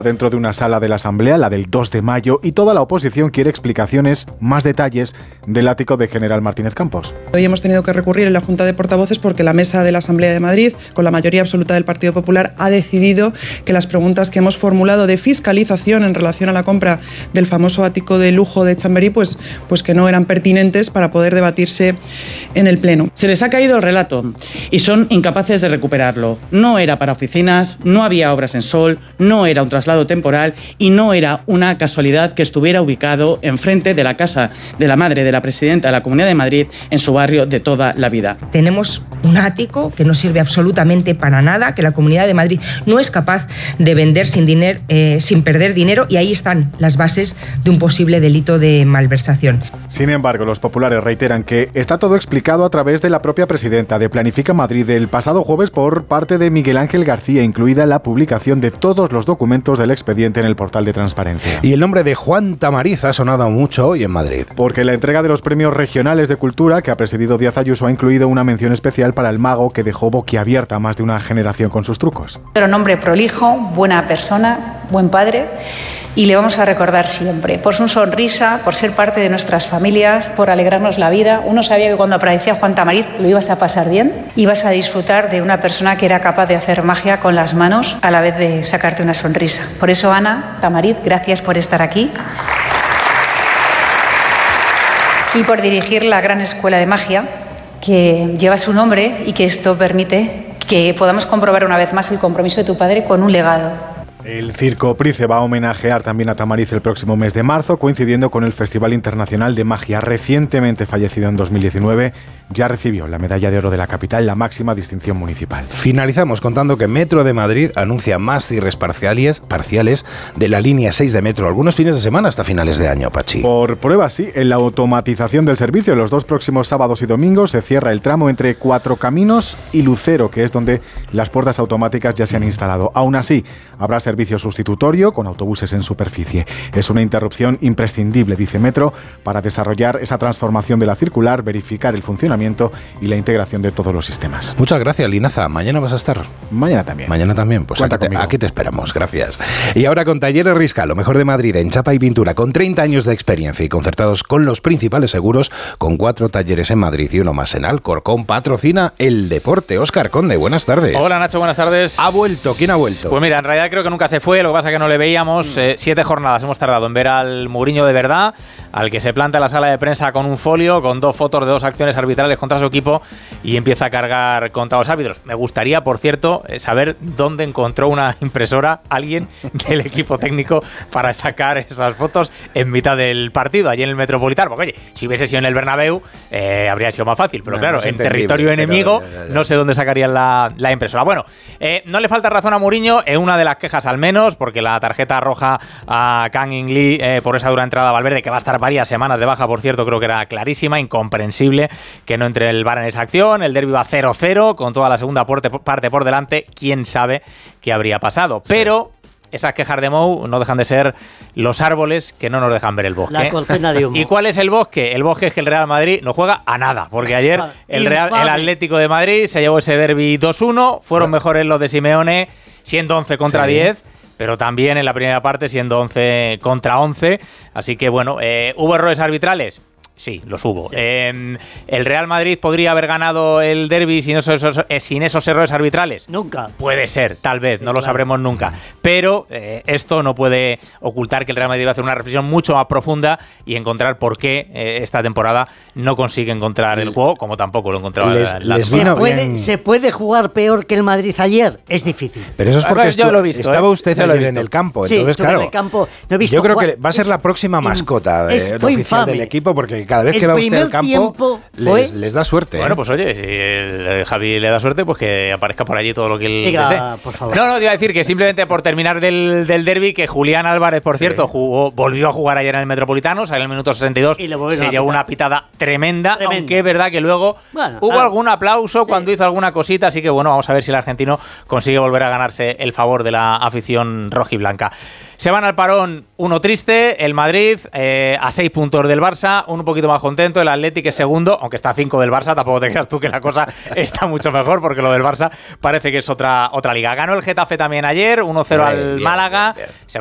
dentro de una sala de la Asamblea, la del 2 de mayo, y toda la oposición quiere explicaciones, más detalles del ático de General Martínez Campos. Hoy hemos tenido que recurrir en la Junta de Portavoces porque la mesa de la Asamblea de Madrid, con la mayoría absoluta del Partido Popular, ha decidido que las preguntas que hemos formulado de fiscalización en relación a la compra del famoso ático de lujo de Chamberí, pues que no eran pertinentes para poder debatirse en el Pleno. Se les ha caído el relato y son incapaces de recuperarlo. No era para oficinas, no había obras en Sol, no era un traslado temporal y no era una casualidad que estuviera ubicado enfrente de la casa de la madre de la presidenta de la Comunidad de Madrid en su barrio de toda la vida. Tenemos un ático que no sirve absolutamente para nada, que la Comunidad de Madrid no es capaz de vender sin perder dinero, y ahí están las bases de un posible delito de malversación. Sin embargo, los populares reiteran que está todo explicado a través de la propia presidenta de Planifica Madrid el pasado jueves por parte de Miguel Ángel García, incluida la publicación de todos los documentos del expediente en el portal de transparencia. Y el nombre de Juan Tamariz ha sonado mucho hoy en Madrid. Porque la entrega de los premios regionales de cultura que ha presidido Díaz Ayuso ha incluido una mención especial para el mago que dejó boquiabierta a más de una generación con sus trucos. Pero un hombre prolijo, buena persona, buen padre, y le vamos a recordar siempre por su sonrisa, por ser parte de nuestras familias, por alegrarnos la vida. Uno sabía que cuando aparecía Juan Tamariz lo ibas a pasar bien, ibas a disfrutar de una persona que era capaz de hacer magia con las manos a la vez de sacarte una sonrisa. Por eso, Ana Tamariz, gracias por estar aquí y por dirigir la gran escuela de magia que lleva su nombre, y que esto permite que podamos comprobar una vez más el compromiso de tu padre con un legado. El Circo Price va a homenajear también a Tamariz el próximo mes de marzo, coincidiendo con el Festival Internacional de Magia. Recientemente fallecido en 2019, ya recibió la medalla de oro de la capital, la máxima distinción municipal. Finalizamos contando que Metro de Madrid anuncia más cierres parciales de la línea 6 de Metro, algunos fines de semana hasta finales de año, Pachi. Por prueba, sí, en la automatización del servicio, los dos próximos sábados y domingos se cierra el tramo entre Cuatro Caminos y Lucero, que es donde las puertas automáticas ya se han instalado. Aún así, habrá servicio sustitutorio con autobuses en superficie. Es una interrupción imprescindible, dice Metro, para desarrollar esa transformación de la circular, verificar el funcionamiento y la integración de todos los sistemas. Muchas gracias, Linaza. ¿Mañana vas a estar? Mañana también. Mañana también. Pues aquí te esperamos. Gracias. Y ahora con Talleres Risca, lo mejor de Madrid en chapa y pintura, con 30 años de experiencia y concertados con los principales seguros, con 4 talleres en Madrid y uno más en Alcorcón, patrocina el deporte. Óscar Conde, buenas tardes. Hola, Nacho, buenas tardes. ¿Ha vuelto? ¿Quién ha vuelto? Pues mira, en realidad creo que nunca se fue, lo que pasa es que no le veíamos. 7 jornadas hemos tardado en ver al Mourinho de verdad, al que se planta en la sala de prensa con un folio, con 2 fotos de 2 acciones arbitrales contra su equipo y empieza a cargar contra los árbitros. Me gustaría, por cierto, saber dónde encontró una impresora alguien del equipo técnico para sacar esas fotos en mitad del partido, allí en el Metropolitano. Porque oye, si hubiese sido en el Bernabéu, habría sido más fácil, pero claro, en territorio enemigo no sé dónde sacarían la impresora. Bueno, no le falta razón a Mourinho en una de las quejas al menos, porque la tarjeta roja a Kang In Lee por esa dura entrada a Valverde, que va a estar varias semanas de baja, por cierto, creo que era clarísima, incomprensible que no entre el VAR en esa acción. El derbi va 0-0, con toda la segunda parte por delante, quién sabe qué habría pasado. Pero esas quejas de Mou no dejan de ser los árboles que no nos dejan ver el bosque. La cortina de humo. ¿Y cuál es el bosque? El bosque es que el Real Madrid no juega a nada, porque ayer el Atlético de Madrid se llevó ese derbi 2-1, fueron mejores los de Simeone, siendo 11 contra 10, pero también en la primera parte siendo 11 contra 11, así que bueno, ¿hubo errores arbitrales? Sí, los hubo. Sí. ¿El Real Madrid podría haber ganado el derbi sin esos errores arbitrales? Nunca. Puede ser, tal vez, no lo sabremos nunca. Pero esto no puede ocultar que el Real Madrid va a hacer una reflexión mucho más profunda y encontrar por qué esta temporada no consigue encontrar el juego, como tampoco lo encontraba ¿Se puede jugar peor que el Madrid ayer? Es difícil. Pero eso es porque estaba usted ayer en el campo. Entonces, claro, en el campo, no he visto yo creo que va a ser la próxima mascota oficial del equipo, porque cada vez que va usted al campo les da suerte. Bueno, pues oye, si Javi le da suerte, pues que aparezca por allí todo lo que él desee. Por favor. No, te iba a decir que simplemente por terminar del derbi, que Julián Álvarez, por cierto, volvió a jugar ayer en el Metropolitano, salió en el minuto 62, se llevó una pitada tremenda, aunque es verdad que luego hubo algún aplauso cuando hizo alguna cosita, así que bueno, vamos a ver si el argentino consigue volver a ganarse el favor de la afición rojiblanca. Se van al parón, uno triste, el Madrid, a 6 puntos del Barça, un poquito más contento, el Athletic es segundo, aunque está a 5 del Barça, tampoco te creas tú que la cosa está mucho mejor, porque lo del Barça parece que es otra liga. Ganó el Getafe también ayer, 1-0 al Málaga. Bien.